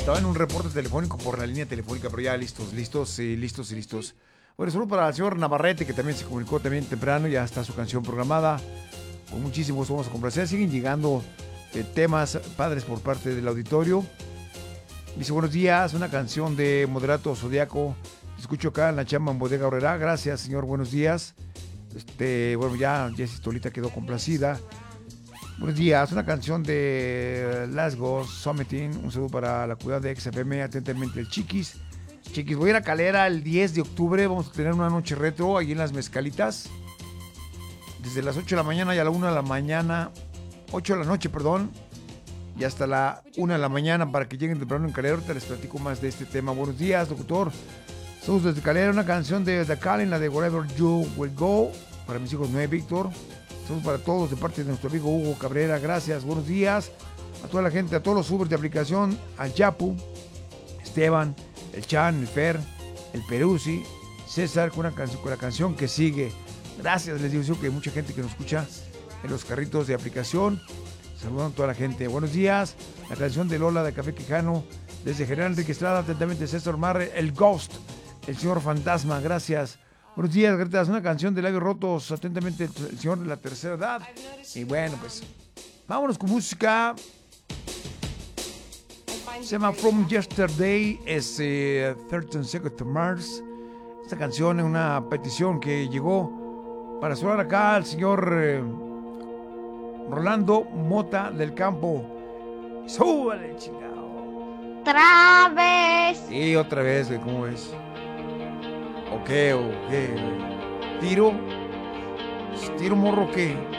Estaba en un reporte telefónico por la línea telefónica, pero ya listos. Bueno, saludo para el señor Navarrete, que también se comunicó también temprano, ya está su canción programada. Con muchísimo gusto vamos a complacer. Siguen llegando temas padres por parte del auditorio. Dice, buenos días, una canción de Moderato Zodiaco. Escucho acá en la chamba en Bodega Horrera. Gracias, señor, buenos días. Bueno, ya Jessie Tolita quedó complacida. Buenos días, una canción de Last Ghost Summiting. Un saludo para la cuidad de XFM, atentamente el Chiquis. Chiquis, voy a ir a Calera el 10 de octubre. Vamos a tener una noche retro ahí en las Mezcalitas. Desde las 8 de la mañana y a la 1 de la mañana. 8 de la noche, perdón. Y hasta la 1 de la mañana para que lleguen temprano en Calera. Ahorita les platico más de este tema. Buenos días, locutor. Saludos desde Calera, una canción de The Calling, la de Wherever You Will Go. Para mis hijos, Noé Víctor. Saludos para todos de parte de nuestro amigo Hugo Cabrera. Gracias, buenos días. A toda la gente, a todos los Ubers de aplicación. Al Yapu, Esteban, el Chan, el Fer, el Peruzzi, César, con la canción que sigue. Gracias, les digo que hay mucha gente que nos escucha en los carritos de aplicación. Saludando a toda la gente. Buenos días. La canción de Lola de Café Quijano. Desde General Enrique Estrada, atentamente César Marre, el Ghost, el señor Fantasma. Gracias. Buenos días, Greta. Una canción de Labios Rotos, atentamente el señor de la tercera edad. Y bueno, pues vámonos con música. Se llama From Yesterday, es 13 Seconds to Mars. Esta canción es una petición que llegó para sonar acá al señor Rolando Mota del Campo. ¡Súbale, chingado! ¡Otra vez! Sí, otra vez, güey, ¿cómo ves? Ok. ¿Tiro? ¿Tiro morro qué?